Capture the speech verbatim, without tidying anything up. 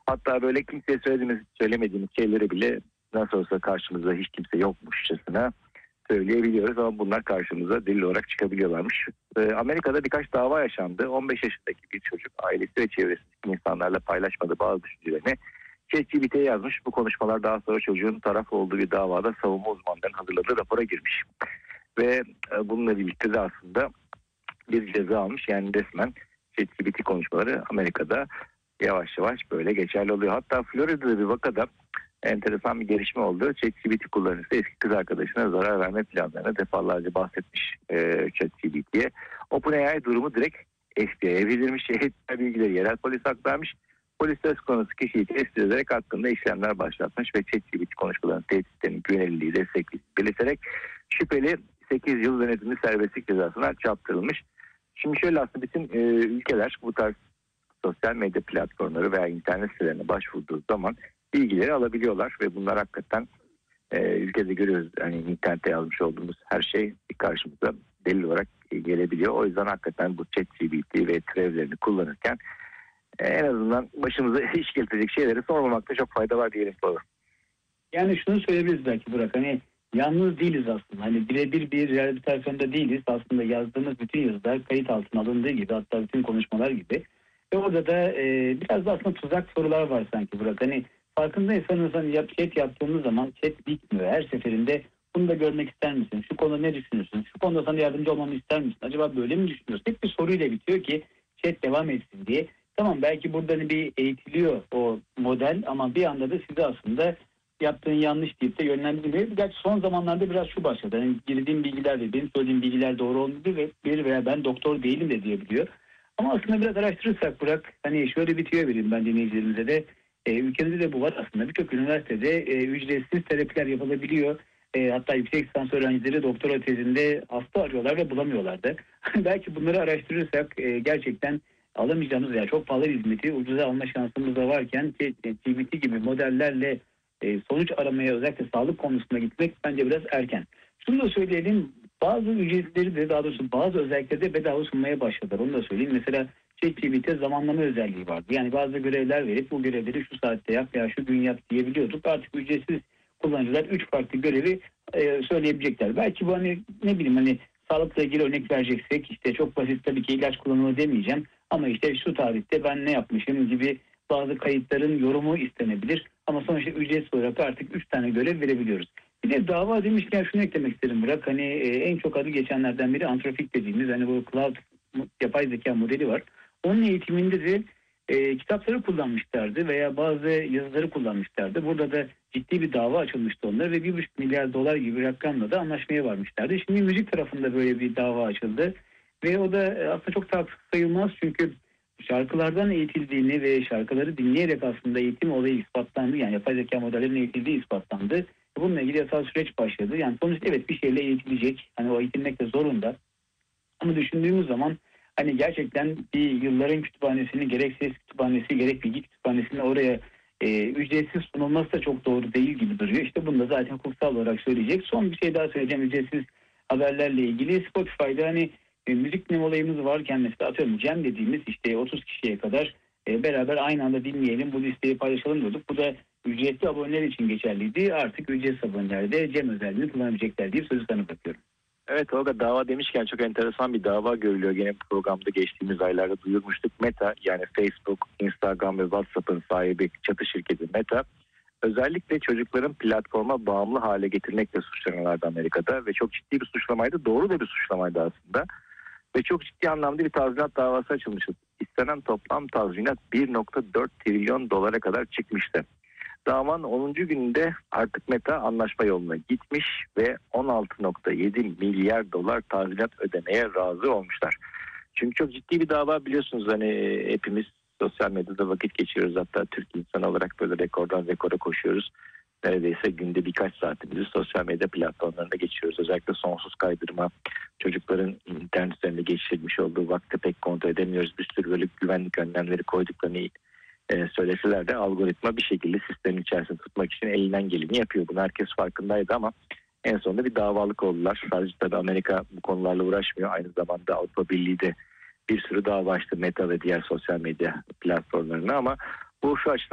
Hatta böyle kimseye söylediğimiz, söylemediğimiz şeyleri bile nasıl olsa karşımızda hiç kimse yokmuşçasına söyleyebiliyoruz ama bunlar karşımıza delil olarak çıkabiliyorlarmış. Ee, Amerika'da birkaç dava yaşandı. on beş yaşındaki bir çocuk ailesi ve çevresindeki insanlarla paylaşmadığı bazı düşüncelerini ChatGPT'ye yazmış. Bu konuşmalar daha sonra çocuğun taraf olduğu bir davada savunma uzmanlarının hazırladığı rapora girmiş. Ve e, bununla birlikte de aslında bir ceza almış. Yani resmen ChatGPT konuşmaları Amerika'da yavaş yavaş böyle geçerli oluyor. Hatta Florida'da bir vakada enteresan bir gelişme oldu. ChatGPT kullanıcısı eski kız arkadaşına zarar verme planlarına defalarca bahsetmiş e, ChatGPT'ye. OpenAI durumu direkt F B I'ye bildirmiş. Şehitler bilgileri yerel polis aktarmış. Polis söz konusu kişiyi tespit ederek hakkında işlemler başlatmış ve ChatGPT konuşmalarının tehditlerinin güvenilirliği destekleyip belirterek şüpheli sekiz yıl yönetimli serbestlik cezasına çarptırılmış. Şimdi şöyle aslında bütün e, ülkeler bu tarz sosyal medya platformları veya internet sitelerine başvurduğu zaman bilgileri alabiliyorlar ve bunlar hakikaten e, ülkede görüyoruz. Yani internette yazmış olduğumuz her şey karşımıza delil olarak gelebiliyor. O yüzden hakikaten bu ChatGPT ve türevlerini kullanırken e, en azından başımıza iş getirecek şeyleri sormamakta çok fayda var diyelim. Doğru. Yani şunu söyleyebiliriz belki Burak, hani yalnız değiliz aslında. Hani birebir bir rehabilitasyonda değiliz. Aslında yazdığımız bütün yazılar kayıt altına alındığı gibi, hatta bütün konuşmalar gibi. Ve orada da e, biraz da aslında tuzak sorular var sanki Burak. Hani farkındaysanız hani yap, chat yaptığımız zaman chat bitmiyor. Her seferinde bunu da görmek ister misin? Şu konuda ne düşünürsün? Şu konuda sana yardımcı olmamı ister misin? Acaba böyle mi düşünüyorsun? Hep bir soruyla bitiyor ki chat devam etsin diye. Tamam, belki burada hani bir eğitiliyor o model ama bir anda da size aslında yaptığın yanlış deyip de yönlendirmiyor. Gerçi son zamanlarda biraz şu başladı. Yani girdiğim bilgiler ve benim söylediğim bilgiler doğru olmadı ve bir veya ben doktor değilim de diyebiliyor. Ama aslında biraz araştırırsak Burak, hani şöyle bir tüyo vereyim ben dinleyicilerimize de. E, ülkemizde de bu var aslında. Birçok üniversitede e, ücretsiz terapiler yapılabiliyor. E, hatta yüksek lisans öğrencileri doktora tezinde hasta arıyorlar ve bulamıyorlar da. Belki bunları araştırırsak e, gerçekten alamayacağımız veya çok pahalı hizmeti ucuza alma şansımız da varken G P T gibi modellerle e, sonuç aramaya, özellikle sağlık konusunda gitmek bence biraz erken. Şunu da söyleyelim, bazı ücretleri de, daha doğrusu bazı özellikleri de bedava sunmaya başladılar. Onu da söyleyeyim. Mesela ChatGPT zamanlama özelliği vardı. Yani bazı görevler verip bu görevleri şu saatte yap veya şu gün yap diyebiliyorduk. Artık ücretsiz kullanıcılar üç farklı görevi e, söyleyebilecekler. Belki bu hani ne bileyim hani sağlıkla ilgili örnek vereceksek işte çok basit, tabii ki ilaç kullanımı demeyeceğim ama işte şu tarihte ben ne yapmışım gibi bazı kayıtların yorumu istenebilir. Ama sonuçta ücretsiz olarak artık üç tane görev verebiliyoruz. Bir de dava demişken şunu eklemek isterim Burak. Hani e, en çok adı geçenlerden biri Anthropic dediğimiz hani bu cloud yapay zeka modeli var. Onun eğitiminde de e, kitapları kullanmışlardı veya bazı yazıları kullanmışlardı. Burada da ciddi bir dava açılmıştı onlar ve bir buçuk milyar dolar gibi bir rakamla da anlaşmaya varmışlardı. Şimdi müzik tarafında böyle bir dava açıldı ve o da aslında çok tatsız sayılmaz çünkü şarkılardan eğitildiğini ve şarkıları dinleyerek aslında eğitim olayı ispatlandı. Yani yapay zeka modellerinin eğitildiği ispatlandı. Bununla ilgili yasal süreç başladı. Yani sonuçta evet bir şeyle eğitilecek. Hani o eğitilmek de zorunda. Ama düşündüğümüz zaman hani gerçekten bir yılların kütüphanesini, gerek ses kütüphanesi gerek bilgi kütüphanesini oraya e, ücretsiz sunulması da çok doğru değil gibi duruyor. İşte bunu da zaten hukuksal olarak söyleyecek. Son bir şey daha söyleyeceğim ücretsiz haberlerle ilgili. Spotify'da hani e, müzik dinleme olayımız varken mesela atıyorum Cem dediğimiz işte otuz kişiye kadar e, beraber aynı anda dinleyelim, bu listeyi paylaşalım diyorduk. Bu da ücretli aboneler için geçerliydi. Artık ücretsiz aboneler de Cem özelliğini kullanabilecekler diye sözü sana bırakıyorum. Evet, orada dava demişken çok enteresan bir dava görülüyor. Gene bu programda geçtiğimiz aylarda duyurmuştuk. Meta, yani Facebook, Instagram ve WhatsApp'ın sahibi çatı şirketi Meta, özellikle çocukların platforma bağımlı hale getirmekle suçlanıyorlardı Amerika'da ve çok ciddi bir suçlamaydı. Doğru da bir suçlamaydı aslında. Ve çok ciddi anlamda bir tazminat davası açılmıştı. İstenen toplam tazminat bir nokta dört trilyon dolara kadar çıkmıştı. Davanın onuncu gününde artık Meta anlaşma yoluna gitmiş ve on altı nokta yedi milyar dolar tazminat ödemeye razı olmuşlar. Çünkü çok ciddi bir dava, biliyorsunuz hani hepimiz sosyal medyada vakit geçiriyoruz. Hatta Türk insanı olarak böyle rekordan rekora koşuyoruz. Neredeyse günde birkaç saatimizi sosyal medya platformlarında geçiriyoruz. Özellikle sonsuz kaydırma, çocukların internet üzerinde geçirmiş olduğu vakti pek kontrol edemiyoruz. Bir sürü böyle güvenlik önlemleri koyduklarını e, söyleseler de algoritma bir şekilde sistemin içerisinde tutmak için elinden geleni yapıyor. Bunu herkes farkındaydı ama en sonunda bir davalık oldular. Sadece tabii Amerika bu konularla uğraşmıyor. Aynı zamanda Avrupa Birliği de bir sürü dava açtı Meta ve diğer sosyal medya platformlarına ama bu şu açıdan